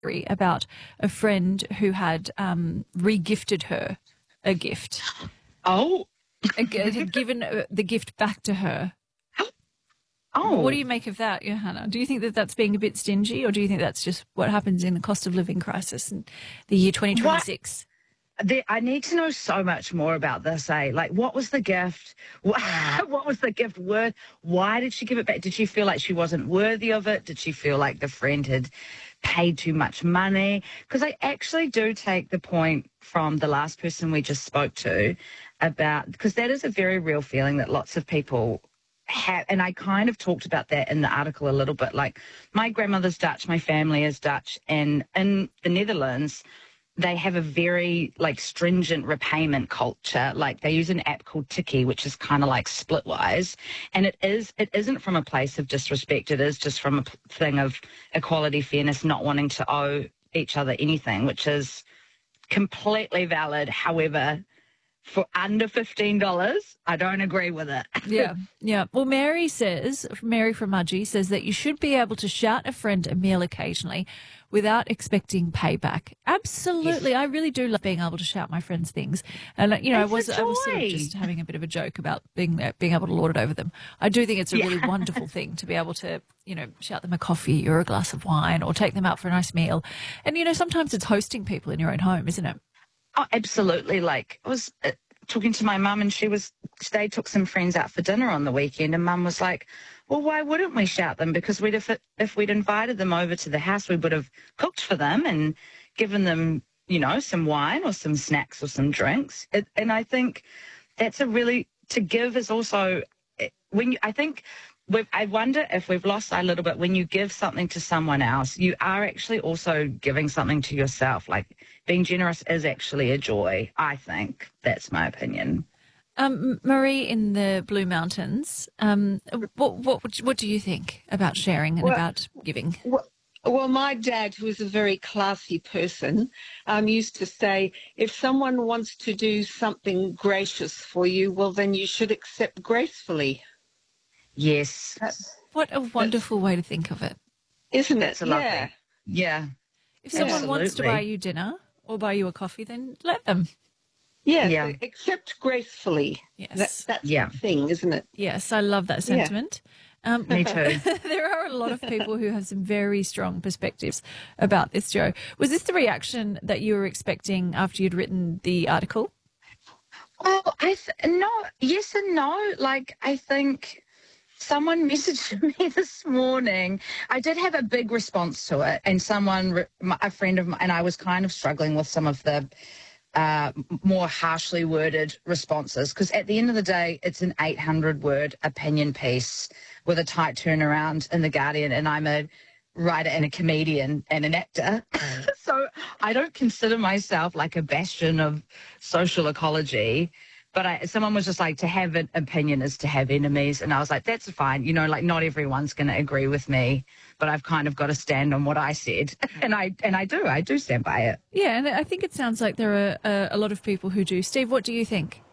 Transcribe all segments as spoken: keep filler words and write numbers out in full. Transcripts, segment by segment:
about a friend who had um, re-gifted her a gift. Oh. Had given uh, the gift back to her. Oh. What do you make of that, Johanna? Do you think that that's being a bit stingy, or do you think that's just what happens in the cost of living crisis in the year twenty twenty-six? There, I need to know so much more about this, eh? Like, what was the gift? What, what was the gift worth? Why did she give it back? Did she feel like she wasn't worthy of it? Did she feel like the friend had paid too much money? Because I actually do take the point from the last person we just spoke to about, because that is a very real feeling that lots of people have, and I kind of talked about that in the article a little bit. Like, my grandmother's Dutch, my family is Dutch, and in the Netherlands, they have a very, like, stringent repayment culture. Like, they use an app called Tiki, which is kind of like Splitwise. And it is, it isn't from a place of disrespect. It is just from a thing of equality, fairness, not wanting to owe each other anything, which is completely valid. However, for under fifteen dollars, I don't agree with it. Yeah, yeah. Well, Mary says, Mary from Mudgee says that you should be able to shout a friend a meal occasionally without expecting payback. Absolutely. Yes. I really do love being able to shout my friends things. And, you know, I was, I was sort of just having a bit of a joke about being being able to lord it over them. I do think it's a yeah. really wonderful thing to be able to, you know, shout them a coffee or a glass of wine or take them out for a nice meal. And, you know, sometimes it's hosting people in your own home, isn't it? Oh, absolutely. Like, I was uh, talking to my mum, and she was, they took some friends out for dinner on the weekend, and mum was like, well, why wouldn't we shout them? Because we'd, if, it, if we'd invited them over to the house, we would have cooked for them and given them, you know, some wine or some snacks or some drinks. It, and I think that's a really, to give is also, when you, I think, We've, I wonder if we've lost that a little bit. When you give something to someone else, you are actually also giving something to yourself. Like, being generous is actually a joy, I think. That's my opinion. Um, Marie in the Blue Mountains, um, what, what what do you think about sharing and well, about giving? Well, well, my dad, who was a very classy person, um, used to say, if someone wants to do something gracious for you, well, then you should accept gracefully. Yes. That's, what a wonderful way to think of it. Isn't it? It's a lovely. Yeah. yeah. If someone Absolutely. wants to buy you dinner or buy you a coffee, then let them. Yeah. yeah. Accept gracefully. Yes. That, that's yeah. the thing, isn't it? Yes, I love that sentiment. Yeah. Um, Me too. There are a lot of people who have some very strong perspectives about this, Jo. Was this the reaction that you were expecting after you'd written the article? Well, I th- no, yes and no. Like, I think someone messaged me this morning. I did have a big response to it, and someone, a friend of mine, and I was kind of struggling with some of the uh, more harshly worded responses, because at the end of the day, it's an eight hundred word opinion piece with a tight turnaround in The Guardian, and I'm a writer and a comedian and an actor. So I don't consider myself like a bastion of social ecology. But I, someone was just like, to have an opinion is to have enemies. And I was like, that's fine. You know, like, not everyone's going to agree with me, but I've kind of got to stand on what I said. And I and I do. I do stand by it. Yeah, and I think it sounds like there are uh, a lot of people who do. Steve, what do you think?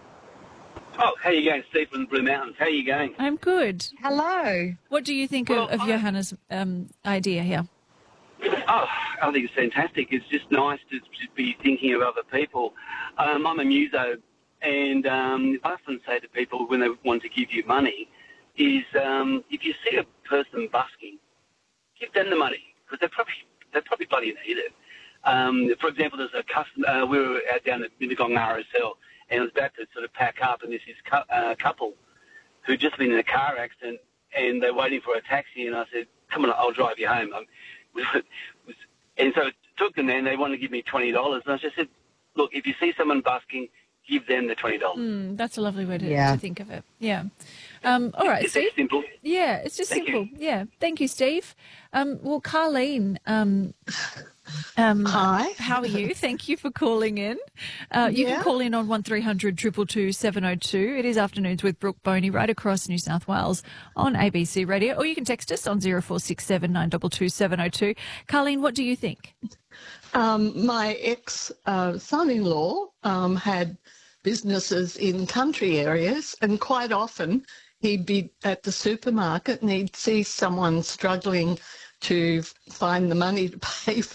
Oh, how are you going, Steve from the Blue Mountains? How are you going? I'm good. Hello. What do you think well, of, of I, Johanna's um, idea here? Oh, I think it's fantastic. It's just nice to, to be thinking of other people. Um, I'm a muso. And um, I often say to people when they want to give you money is um, if you see a person busking, give them the money, because they probably they probably bloody need it. Um, for example, there's a custom, uh, we were out down at Mittagong R S L, and I was about to sort of pack up, and there's this cu- uh, couple who'd just been in a car accident, and they're waiting for a taxi, and I said, come on, I'll drive you home. I'm, and so I took them there, and they wanted to give me twenty dollars, and I just said, look, if you see someone busking, give them the twenty dollars. Mm, that's a lovely way to, yeah. to think of it. Yeah. Um, all right, it's Steve. It's simple. Yeah, it's just Thank simple. You. Yeah. Thank you, Steve. Um, well, Carleen, um, um, hi. How are you? Thank you for calling in. Uh, you yeah. can call in on one three hundred two two two seven oh two. It is Afternoons with Brooke Boney right across New South Wales on A B C Radio, or you can text us on zero four six seven nine two two seven oh two. Carleen, what do you think? Um, my ex uh, son-in-law um, had businesses in country areas, and quite often he'd be at the supermarket and he'd see someone struggling to find the money to pay